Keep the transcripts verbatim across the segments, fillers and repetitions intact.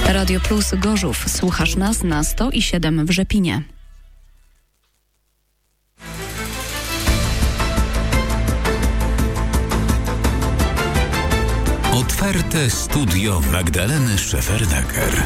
Radio Plus Gorzów. Słuchasz nas na sto i siedem w Rzepinie. Otwarte studio Magdaleny Szefernaker.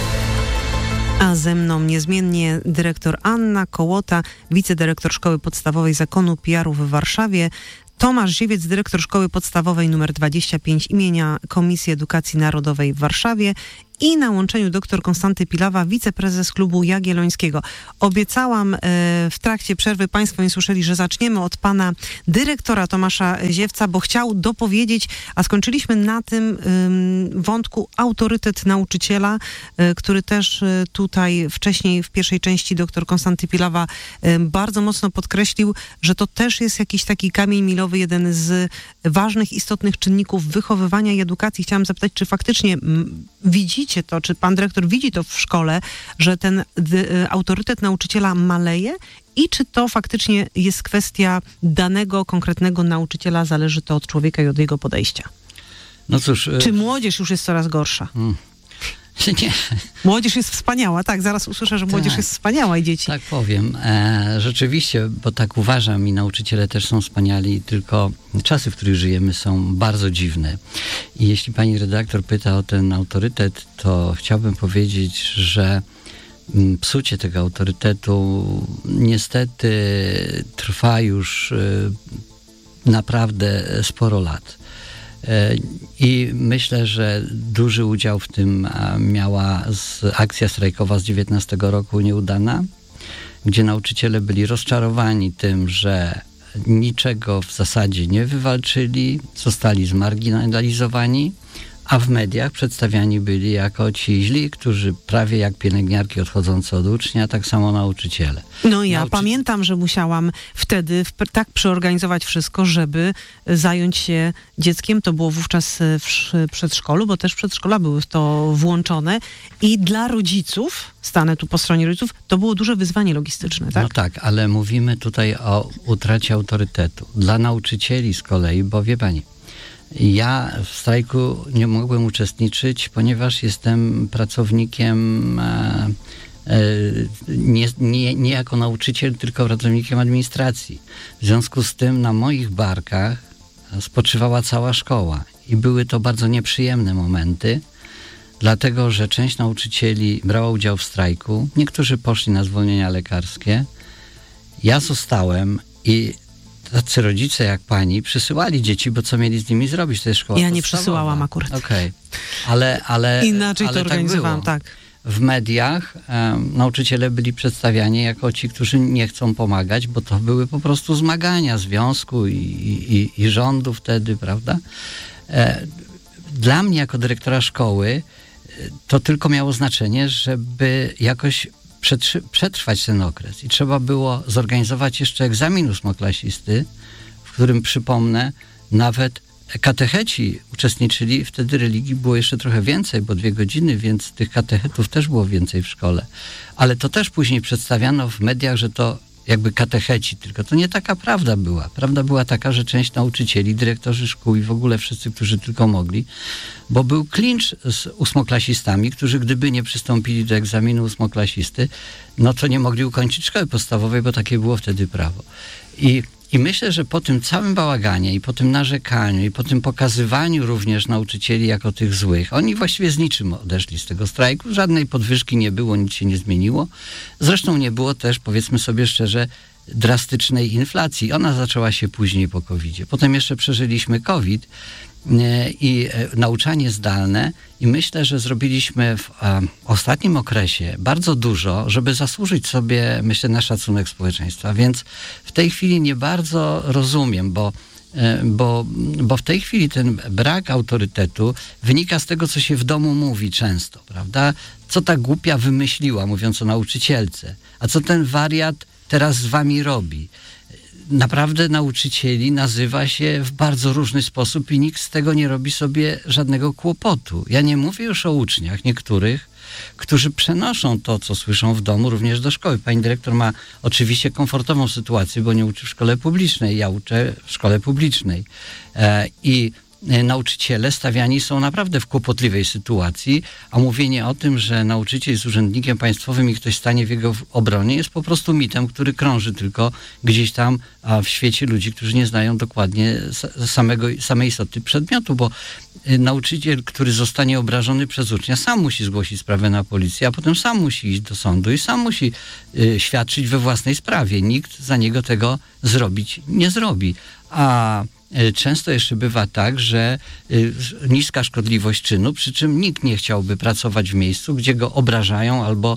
A ze mną niezmiennie dyrektor Anna Kołota, wicedyrektor Szkoły Podstawowej Zakonu P R u w Warszawie, Tomasz Ziewiec, dyrektor Szkoły Podstawowej nr dwadzieścia pięć imienia Komisji Edukacji Narodowej w Warszawie i na łączeniu dr Konstanty Pilawa, wiceprezes Klubu Jagiellońskiego. Obiecałam e, w trakcie przerwy, Państwo nie słyszeli, że zaczniemy od pana dyrektora Tomasza Ziewca, bo chciał dopowiedzieć, a skończyliśmy na tym ym, wątku autorytet nauczyciela, y, który też y, tutaj wcześniej w pierwszej części dr Konstanty Pilawa y, bardzo mocno podkreślił, że to też jest jakiś taki kamień milowy, jeden z ważnych, istotnych czynników wychowywania i edukacji. Chciałam zapytać, czy faktycznie m, widzicie to, czy pan dyrektor widzi to w szkole, że ten y, autorytet nauczyciela maleje i czy to faktycznie jest kwestia danego, konkretnego nauczyciela, zależy to od człowieka i od jego podejścia? No cóż... Czy młodzież już jest coraz gorsza? Hmm. Nie. Młodzież jest wspaniała, tak, zaraz usłyszę, że młodzież tak, jest wspaniała i dzieci. Tak powiem. E, rzeczywiście, bo tak uważam i nauczyciele też są wspaniali, tylko czasy, w których żyjemy, są bardzo dziwne. I jeśli pani redaktor pyta o ten autorytet, to chciałbym powiedzieć, że psucie tego autorytetu niestety trwa już y, naprawdę sporo lat. I myślę, że duży udział w tym miała akcja strajkowa z dziewiętnastego roku nieudana, gdzie nauczyciele byli rozczarowani tym, że niczego w zasadzie nie wywalczyli, zostali zmarginalizowani, a w mediach przedstawiani byli jako ci źli, którzy prawie jak pielęgniarki odchodzące od ucznia, tak samo nauczyciele. No ja Nauczy... pamiętam, że musiałam wtedy w, tak przeorganizować wszystko, żeby zająć się dzieckiem. To było wówczas w przedszkolu, bo też przedszkola były w to włączone i dla rodziców, stanę tu po stronie rodziców, to było duże wyzwanie logistyczne, tak? No tak, ale mówimy tutaj o utracie autorytetu. Dla nauczycieli z kolei, bo wie pani, ja w strajku nie mogłem uczestniczyć, ponieważ jestem pracownikiem e, e, nie, nie, nie jako nauczyciel, tylko pracownikiem administracji. W związku z tym na moich barkach spoczywała cała szkoła i były to bardzo nieprzyjemne momenty, dlatego że część nauczycieli brała udział w strajku, niektórzy poszli na zwolnienia lekarskie. Ja zostałem i tacy rodzice jak pani przysyłali dzieci, bo co mieli z nimi zrobić? To jest szkoła Ja nie podstawowa. przysyłałam akurat. Okej. Okay. Ale, ale... Inaczej ale to organizowałam, tak, tak. W mediach um, nauczyciele byli przedstawiani jako ci, którzy nie chcą pomagać, bo to były po prostu zmagania związku i, i, i rządu wtedy, prawda? E, dla mnie jako dyrektora szkoły to tylko miało znaczenie, żeby jakoś przetrwać ten okres. I trzeba było zorganizować jeszcze egzamin ósmoklasisty, w którym, przypomnę, nawet katecheci uczestniczyli. Wtedy religii było jeszcze trochę więcej, bo dwie godziny, więc tych katechetów też było więcej w szkole. Ale to też później przedstawiano w mediach, że to jakby katecheci, tylko to nie taka prawda była. Prawda była taka, że część nauczycieli, dyrektorzy szkół i w ogóle wszyscy, którzy tylko mogli, bo był klincz z ósmoklasistami, którzy gdyby nie przystąpili do egzaminu ósmoklasisty, no to nie mogli ukończyć szkoły podstawowej, bo takie było wtedy prawo. I I myślę, że po tym całym bałaganie i po tym narzekaniu i po tym pokazywaniu również nauczycieli jako tych złych, oni właściwie z niczym odeszli z tego strajku. Żadnej podwyżki nie było, nic się nie zmieniło. Zresztą nie było też, powiedzmy sobie szczerze, drastycznej inflacji. Ona zaczęła się później po kowidzie. Potem jeszcze przeżyliśmy COVID i nauczanie zdalne i myślę, że zrobiliśmy w a, ostatnim okresie bardzo dużo, żeby zasłużyć sobie, myślę, na szacunek społeczeństwa. Więc w tej chwili nie bardzo rozumiem, bo, bo, bo w tej chwili ten brak autorytetu wynika z tego, co się w domu mówi często, prawda? Co ta głupia wymyśliła, mówiąc o nauczycielce, a co ten wariat teraz z wami robi. Naprawdę nauczycieli nazywa się w bardzo różny sposób i nikt z tego nie robi sobie żadnego kłopotu. Ja nie mówię już o uczniach niektórych, którzy przenoszą to, co słyszą w domu, również do szkoły. Pani dyrektor ma oczywiście komfortową sytuację, bo nie uczy w szkole publicznej. Ja uczę w szkole publicznej. E, I nauczyciele stawiani są naprawdę w kłopotliwej sytuacji, a mówienie o tym, że nauczyciel jest urzędnikiem państwowym i ktoś stanie w jego obronie, jest po prostu mitem, który krąży tylko gdzieś tam a w świecie ludzi, którzy nie znają dokładnie samego, samej istoty przedmiotu, bo nauczyciel, który zostanie obrażony przez ucznia, sam musi zgłosić sprawę na policję, a potem sam musi iść do sądu i sam musi y, świadczyć we własnej sprawie. Nikt za niego tego zrobić nie zrobi. A często jeszcze bywa tak, że niska szkodliwość czynu, przy czym nikt nie chciałby pracować w miejscu, gdzie go obrażają albo,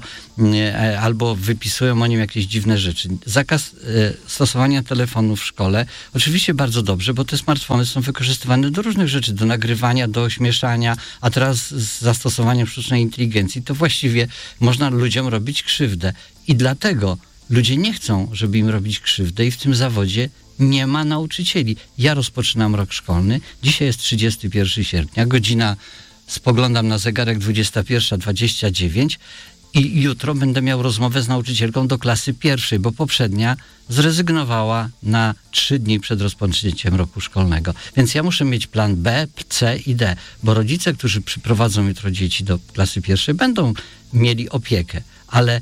albo wypisują o nim jakieś dziwne rzeczy. Zakaz stosowania telefonu w szkole, oczywiście bardzo dobrze, bo te smartfony są wykorzystywane do różnych rzeczy, do nagrywania, do ośmieszania, a teraz z zastosowaniem sztucznej inteligencji to właściwie można ludziom robić krzywdę. I dlatego ludzie nie chcą, żeby im robić krzywdę i w tym zawodzie nie ma nauczycieli. Ja rozpoczynam rok szkolny. Dzisiaj jest trzydziestego pierwszego sierpnia. Godzina, spoglądam na zegarek, dwudziesta pierwsza dwadzieścia dziewięć i jutro będę miał rozmowę z nauczycielką do klasy pierwszej, bo poprzednia zrezygnowała na trzy dni przed rozpoczęciem roku szkolnego. Więc ja muszę mieć plan B, C i D, bo rodzice, którzy przyprowadzą jutro dzieci do klasy pierwszej, będą mieli opiekę, ale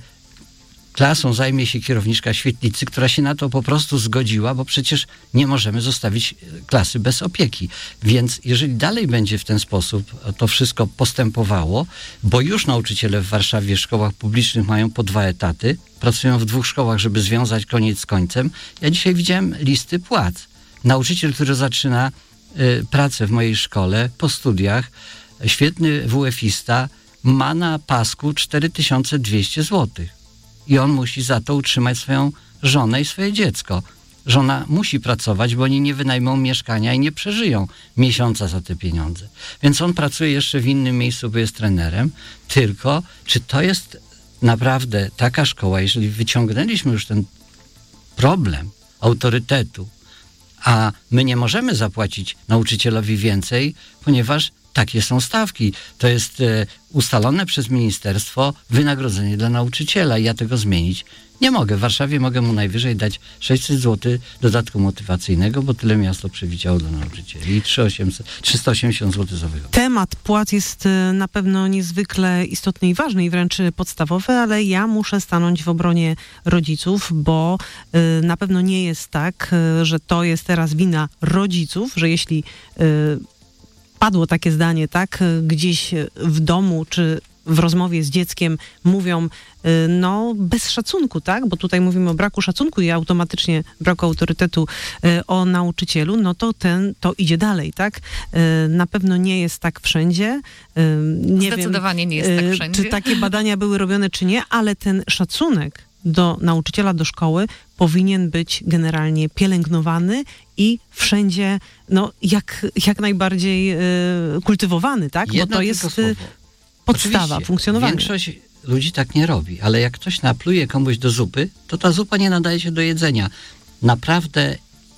klasą zajmie się kierowniczka świetlicy, która się na to po prostu zgodziła, bo przecież nie możemy zostawić klasy bez opieki. Więc jeżeli dalej będzie w ten sposób to wszystko postępowało, bo już nauczyciele w Warszawie w szkołach publicznych mają po dwa etaty, pracują w dwóch szkołach, żeby związać koniec z końcem. Ja dzisiaj widziałem listy płac. Nauczyciel, który zaczyna y, pracę w mojej szkole po studiach, świetny W F-ista, ma na pasku cztery tysiące dwieście złotych. I on musi za to utrzymać swoją żonę i swoje dziecko. Żona musi pracować, bo oni nie wynajmą mieszkania i nie przeżyją miesiąca za te pieniądze. Więc on pracuje jeszcze w innym miejscu, bo jest trenerem. Tylko czy to jest naprawdę taka szkoła, jeżeli wyciągnęliśmy już ten problem autorytetu, a my nie możemy zapłacić nauczycielowi więcej, ponieważ takie są stawki. To jest e, ustalone przez ministerstwo wynagrodzenie dla nauczyciela i ja tego zmienić nie mogę. W Warszawie mogę mu najwyżej dać sześćset złotych dodatku motywacyjnego, bo tyle miasto przewidziało dla nauczycieli i trzysta osiemdziesiąt złotych za wychowę. Temat płac jest na pewno niezwykle istotny i ważny i wręcz podstawowy, ale ja muszę stanąć w obronie rodziców, bo y, na pewno nie jest tak, y, że to jest teraz wina rodziców, że jeśli y, padło takie zdanie, tak, gdzieś w domu czy w rozmowie z dzieckiem mówią, no bez szacunku, tak, bo tutaj mówimy o braku szacunku i automatycznie braku autorytetu o nauczycielu, no to ten, to idzie dalej, tak. Na pewno nie jest tak wszędzie. Nie Zdecydowanie wiem, nie jest tak wszędzie. Czy takie badania były robione, czy nie, ale ten szacunek do nauczyciela, do szkoły powinien być generalnie pielęgnowany i wszędzie, no, jak, jak najbardziej y, kultywowany, tak? Jedno bo to jest słowo. podstawa Oczywiście, funkcjonowania. Większość ludzi tak nie robi, ale jak ktoś napluje komuś do zupy, to ta zupa nie nadaje się do jedzenia. Naprawdę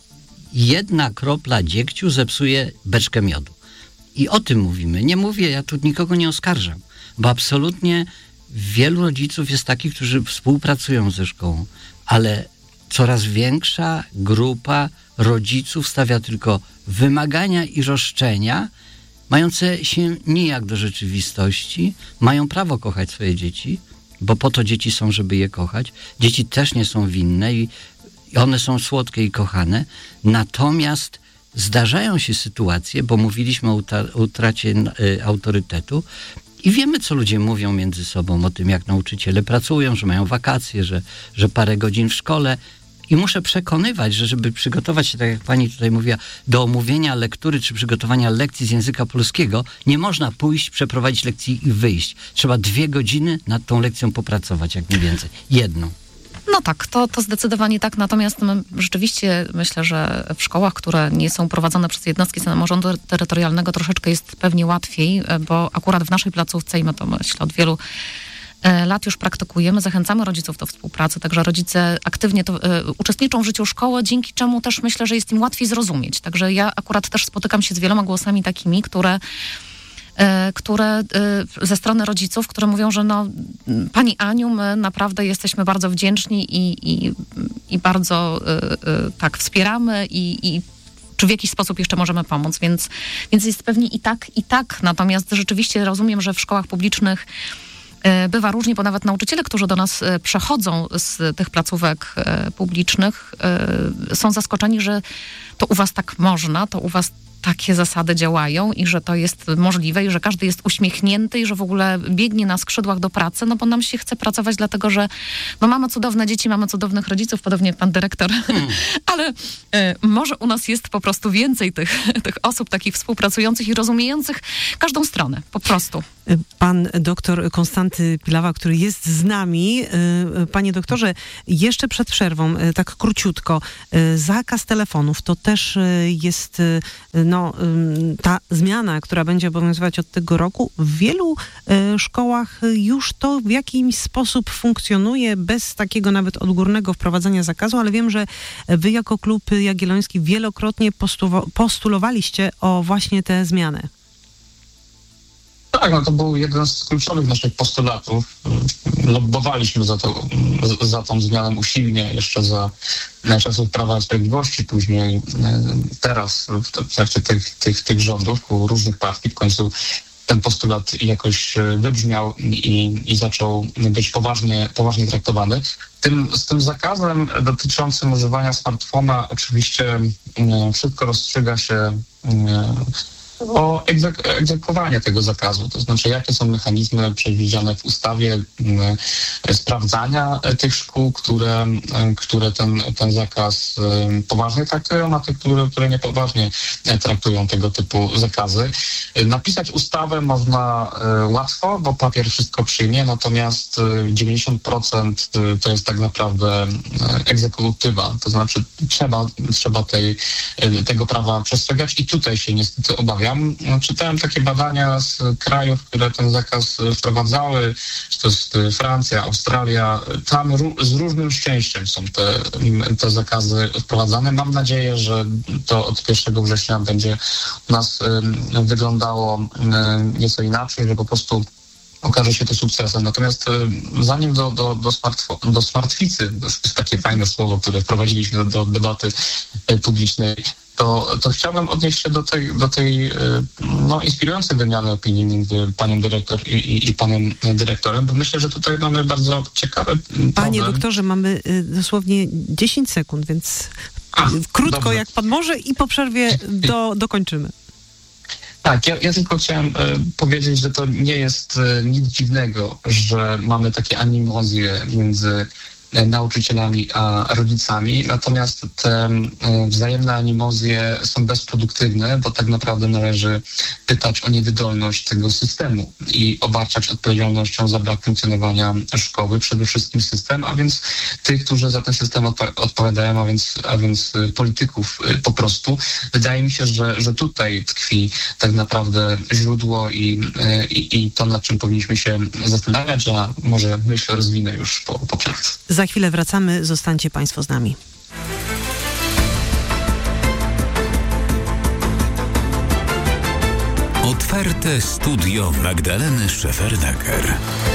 jedna kropla dziegciu zepsuje beczkę miodu. I o tym mówimy. Nie mówię, ja tu nikogo nie oskarżam, bo absolutnie wielu rodziców jest takich, którzy współpracują ze szkołą, ale coraz większa grupa rodziców stawia tylko wymagania i roszczenia, mające się nijak do rzeczywistości. Mają prawo kochać swoje dzieci, bo po to dzieci są, żeby je kochać. Dzieci też nie są winne i one są słodkie i kochane. Natomiast zdarzają się sytuacje, bo mówiliśmy o utracie autorytetu, i wiemy, co ludzie mówią między sobą o tym, jak nauczyciele pracują, że mają wakacje, że, że parę godzin w szkole. I muszę przekonywać, że żeby przygotować się, tak jak pani tutaj mówiła, do omówienia lektury czy przygotowania lekcji z języka polskiego, nie można pójść, przeprowadzić lekcji i wyjść. Trzeba dwie godziny nad tą lekcją popracować, jak nie więcej. Jedną. No tak, to, to zdecydowanie tak, natomiast my rzeczywiście myślę, że w szkołach, które nie są prowadzone przez jednostki samorządu terytorialnego, troszeczkę jest pewnie łatwiej, bo akurat w naszej placówce, i my to myślę od wielu lat już praktykujemy, zachęcamy rodziców do współpracy, także rodzice aktywnie to, y, uczestniczą w życiu szkoły, dzięki czemu też myślę, że jest im łatwiej zrozumieć. Także ja akurat też spotykam się z wieloma głosami takimi, które które ze strony rodziców, które mówią, że no, pani Aniu, my naprawdę jesteśmy bardzo wdzięczni i, i, i bardzo tak wspieramy i, i czy w jakiś sposób jeszcze możemy pomóc, więc, więc jest pewnie i tak, i tak. Natomiast rzeczywiście rozumiem, że w szkołach publicznych bywa różnie, bo nawet nauczyciele, którzy do nas przechodzą z tych placówek publicznych, są zaskoczeni, że to u was tak można, to u was takie zasady działają i że to jest możliwe i że każdy jest uśmiechnięty i że w ogóle biegnie na skrzydłach do pracy, no bo nam się chce pracować dlatego, że no mamy cudowne dzieci, mamy cudownych rodziców, podobnie jak pan dyrektor, hmm. ale y, może u nas jest po prostu więcej tych, tych osób takich współpracujących i rozumiejących każdą stronę, po prostu. Pan doktor Konstanty Pilawa, który jest z nami. Panie doktorze, jeszcze przed przerwą, tak króciutko, zakaz telefonów to też jest no, ta zmiana, która będzie obowiązywać od tego roku. W wielu szkołach już to w jakiś sposób funkcjonuje bez takiego nawet odgórnego wprowadzenia zakazu, ale wiem, że wy jako Klub Jagielloński wielokrotnie postulowaliście o właśnie tę zmianę. Tak, no to był jeden z kluczowych naszych postulatów. Lobbowaliśmy za, to, za tą zmianą usilnie jeszcze za czasów Prawa i Sprawiedliwości, później teraz w trakcie tych, tych, tych rządów u różnych partii w końcu ten postulat jakoś wybrzmiał i, i zaczął być poważnie, poważnie traktowany. Tym, z tym zakazem dotyczącym używania smartfona oczywiście wszystko rozstrzyga się o egzek- egzekwowanie tego zakazu, to znaczy jakie są mechanizmy przewidziane w ustawie e, sprawdzania tych szkół, które, e, które ten, ten zakaz e, poważnie traktują, a tych, które, które niepoważnie traktują tego typu zakazy. E, napisać ustawę można e, łatwo, bo papier wszystko przyjmie, natomiast e, dziewięćdziesiąt procent to jest tak naprawdę egzekutywa, to znaczy trzeba, trzeba tej, e, tego prawa przestrzegać i tutaj się niestety obawiam. Czytałem takie badania z krajów, które ten zakaz wprowadzały, czy to jest Francja, Australia. Tam ró- z różnym szczęściem są te, te zakazy wprowadzane. Mam nadzieję, że to od pierwszego września będzie u nas y, wyglądało y, nieco inaczej, że po prostu okaże się to sukcesem. Natomiast y, zanim do, do, do, smartfo- do smartficy, to jest takie fajne słowo, które wprowadziliśmy do, do debaty y, publicznej, To, to chciałbym odnieść się do tej, do tej no, inspirującej wymiany opinii między panią dyrektor i, i, i panem dyrektorem, bo myślę, że tutaj mamy bardzo ciekawy problem. Panie doktorze, mamy y, dosłownie dziesięć sekund, więc A, krótko dobrze. Jak pan może i po przerwie do, dokończymy. Tak, ja, ja tylko chciałem y, powiedzieć, że to nie jest y, nic dziwnego, że mamy takie animozje między nauczycielami a rodzicami, natomiast te wzajemne animozje są bezproduktywne, bo tak naprawdę należy pytać o niewydolność tego systemu i obarczać odpowiedzialnością za brak funkcjonowania szkoły, przede wszystkim system, a więc tych, którzy za ten system odpa- odpowiadają, a więc, a więc polityków po prostu. Wydaje mi się, że, że tutaj tkwi tak naprawdę źródło i, i, i to, nad czym powinniśmy się zastanawiać, a może myśl rozwinę już po, po przerwie. Za chwilę wracamy, zostańcie państwo z nami. Otwarte studio Magdaleny Szefernaker.